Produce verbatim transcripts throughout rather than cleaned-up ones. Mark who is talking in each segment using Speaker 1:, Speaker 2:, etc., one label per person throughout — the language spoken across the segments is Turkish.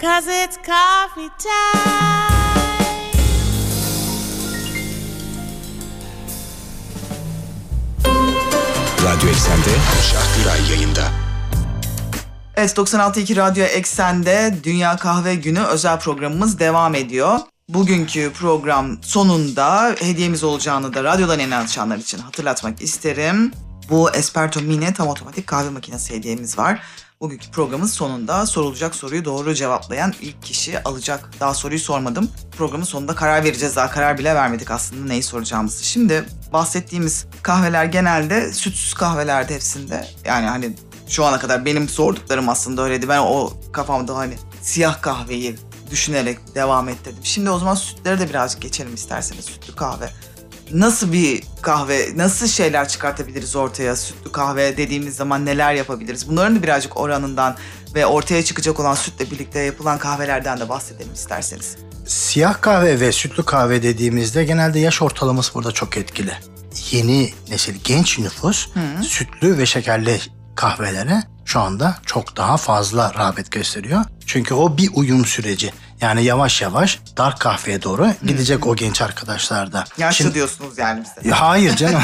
Speaker 1: 'cause it's coffee time.
Speaker 2: Radyo Eksen'de Şah Güray yayında.
Speaker 3: Evet, doksan altı nokta iki Radyo Eksen'de Dünya Kahve Günü özel programımız devam ediyor. Bugünkü program sonunda hediyemiz olacağını da radyodan yeni açanlar için hatırlatmak isterim. Bu Espresso Mini tam otomatik kahve makinesi hediyemiz var. Bugünkü programın sonunda sorulacak soruyu doğru cevaplayan ilk kişi alacak. Daha soruyu sormadım. Programın sonunda karar vereceğiz. Daha karar bile vermedik aslında neyi soracağımızı. Şimdi bahsettiğimiz kahveler genelde sütsüz kahvelerdi hepsinde. Yani hani şu ana kadar benim sorduklarım aslında öyleydi. Ben o kafamda hani siyah kahveyi düşünerek devam et dedim. Şimdi o zaman sütlere de birazcık geçelim isterseniz. Sütlü kahve. Nasıl bir kahve, nasıl şeyler çıkartabiliriz ortaya? Sütlü kahve dediğimiz zaman neler yapabiliriz? Bunların da birazcık oranından ve ortaya çıkacak olan sütle birlikte yapılan kahvelerden de bahsedelim isterseniz.
Speaker 4: Siyah kahve ve sütlü kahve dediğimizde genelde yaş ortalaması burada çok etkili. Yeni nesil genç nüfus Hı. sütlü ve şekerli kahvelere şu anda çok daha fazla rağbet gösteriyor. Çünkü o bir uyum süreci. Yani yavaş yavaş dark kahveye doğru Hı. gidecek o genç arkadaşlar da.
Speaker 3: Yaşlı Şimdi, diyorsunuz yani bize.
Speaker 4: Hayır canım.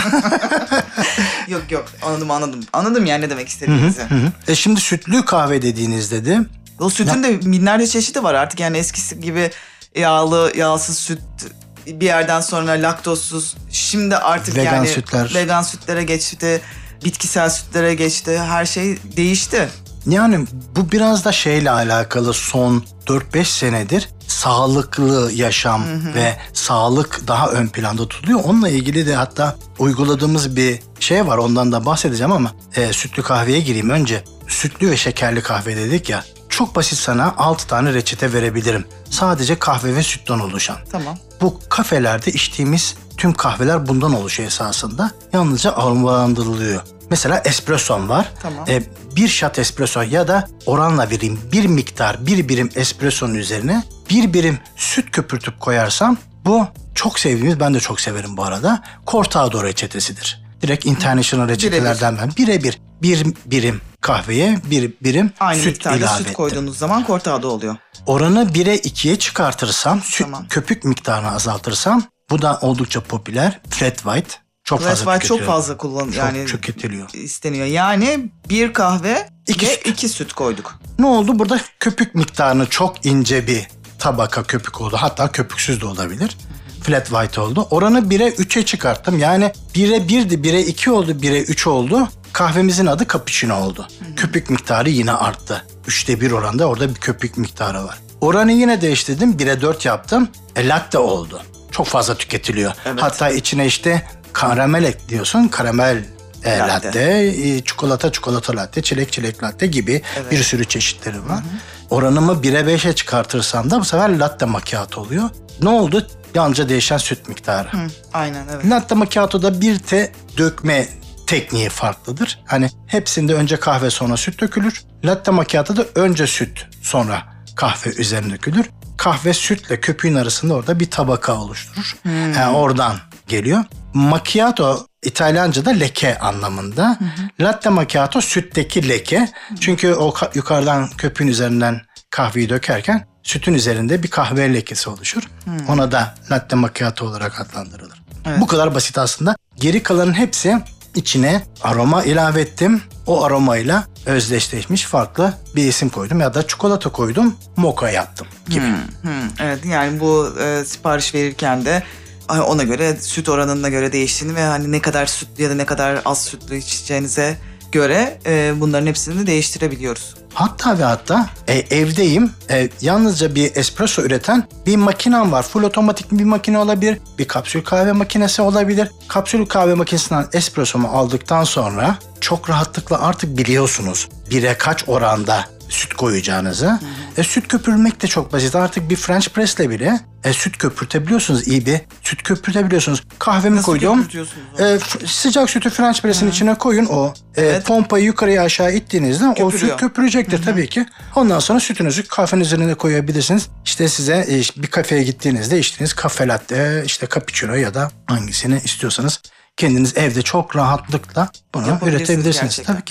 Speaker 3: yok yok anladım anladım. Anladım yani ne demek istediğinizi.
Speaker 4: Hı hı. E şimdi sütlü kahve dediğinizde de...
Speaker 3: O sütün ya, de binlerce çeşidi var artık yani eskisi gibi yağlı, yağsız süt bir yerden sonra laktozsuz. Şimdi artık
Speaker 4: vegan
Speaker 3: yani
Speaker 4: sütler.
Speaker 3: vegan sütlere geçti, bitkisel sütlere geçti. Her şey değişti.
Speaker 4: Yani bu biraz da şeyle alakalı son dört beş senedir sağlıklı yaşam hı hı. ve sağlık daha ön planda tutuluyor. Onunla ilgili de hatta uyguladığımız bir şey var, ondan da bahsedeceğim ama e, sütlü kahveye gireyim önce. Sütlü ve şekerli kahve dedik ya. Çok basit, sana altı tane reçete verebilirim. Sadece kahve ve sütten oluşan.
Speaker 3: Tamam.
Speaker 4: Bu kafelerde içtiğimiz tüm kahveler bundan oluşuyor esasında. Yalnızca aromalandırılıyor. Mesela espresson var.
Speaker 3: Tamam.
Speaker 4: Ee, bir shot espresso ya da oranla vereyim bir miktar, bir birim espressonun üzerine bir birim süt köpürtüp koyarsam bu çok sevdiğimiz, ben de çok severim bu arada, Cortado reçetesidir. Direkt international reçetelerden ben birebir bir birim kahveye bir birim
Speaker 3: Aynı
Speaker 4: süt ilave
Speaker 3: miktarda
Speaker 4: ettim.
Speaker 3: süt koyduğunuz zaman Cortado oluyor.
Speaker 4: Oranı bire ikiye çıkartırsam, süt
Speaker 3: Tamam.
Speaker 4: köpük miktarını azaltırsam, bu da oldukça popüler. Flat White. Çok
Speaker 3: Flat
Speaker 4: fazla
Speaker 3: White çok fazla kullan yani
Speaker 4: tüketiliyor.
Speaker 3: İsteniyor. Yani bir kahve
Speaker 4: iki
Speaker 3: ve
Speaker 4: süt.
Speaker 3: iki süt koyduk.
Speaker 4: Ne oldu? Burada köpük miktarını çok ince bir tabaka köpük oldu. Hatta köpüksüz de olabilir. Flat White oldu. Oranı bire üçe çıkarttım. Yani bire birdi, bire iki oldu, bire üç oldu. Kahvemizin adı cappuccino oldu. Hı-hı. Köpük miktarı yine arttı. Üçte bir oranda orada bir köpük miktarı var. Oranı yine değiştirdim. Bire dört yaptım. E, latte oldu. Çok fazla tüketiliyor. Evet. Hatta içine işte karamel ekliyorsun. Karamel e, latte, latte e, çikolata çikolata latte, çilek çilek latte gibi evet. bir sürü çeşitleri var. Hı-hı. Oranımı bire beşe çıkartırsam da bu sefer latte macchiato oluyor. Ne oldu? Yalnızca değişen süt miktarı.
Speaker 3: Hı, aynen evet.
Speaker 4: Latte macchiato'da bir te dökme tekniği farklıdır. Hani hepsinde önce kahve sonra süt dökülür. Latte macchiato'da önce süt sonra kahve üzerine dökülür. Kahve sütle köpüğün arasında orada bir tabaka oluşturur. Hmm. Yani oradan geliyor. Macchiato İtalyanca'da leke anlamında. Hı hı. Latte macchiato sütteki leke. Hı. Çünkü o yukarıdan köpüğün üzerinden kahveyi dökerken sütün üzerinde bir kahve lekesi oluşur. Hmm. Ona da latte macchiato olarak adlandırılır. Evet. Bu kadar basit aslında. Geri kalanın hepsi içine aroma ilave ettim. O aromayla özdeşleşmiş farklı bir isim koydum ya da çikolata koydum, mocha yaptım gibi.
Speaker 3: Hmm, hmm. Evet, yani bu e, sipariş verirken de ona göre süt oranına göre değiştiğini ve hani ne kadar sütlü ya da ne kadar az sütlü içeceğinize göre e, bunların hepsini değiştirebiliyoruz.
Speaker 4: Hatta ve hatta e, evdeyim. E, yalnızca bir espresso üreten bir makinem var. Full otomatik bir makine olabilir. Bir kapsül kahve makinesi olabilir. Kapsül kahve makinesinden espressomu aldıktan sonra çok rahatlıkla artık biliyorsunuz bire kaç oranda süt koyacağınızı. Hı hı. E, süt köpürmek de çok basit. Artık bir French press'le bile e, süt köpürtebiliyorsunuz. İyi bir süt köpürtebiliyorsunuz. Kahvemi
Speaker 3: Nasıl
Speaker 4: koydum. E, sıcak sütü French press'in hı. içine koyun. O e, evet. pompayı yukarıya aşağı ittiğinizde Köpürüyor. o süt köpürecektir hı hı. tabii ki. Ondan sonra sütünüzü kahvenin üzerine koyabilirsiniz. İşte size e, bir kafeye gittiğinizde içtiğiniz kafe latte, işte cappuccino ya da hangisini istiyorsanız kendiniz evde çok rahatlıkla bunu üretebilirsiniz
Speaker 3: gerçekten.
Speaker 4: tabii ki.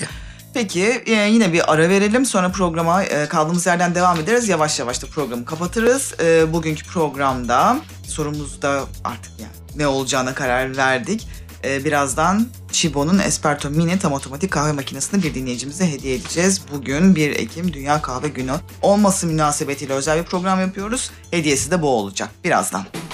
Speaker 3: Peki e, yine bir ara verelim. Sonra programa e, kaldığımız yerden devam ederiz. Yavaş yavaş da programı kapatırız. E, bugünkü programda sorumuzda artık yani ne olacağına karar verdik. E, birazdan Chibo'nun Espresso Mini tam otomatik kahve makinesini bir dinleyicimize hediye edeceğiz. Bugün bir Ekim Dünya Kahve Günü olması münasebetiyle özel bir program yapıyoruz. Hediyesi de bu olacak birazdan.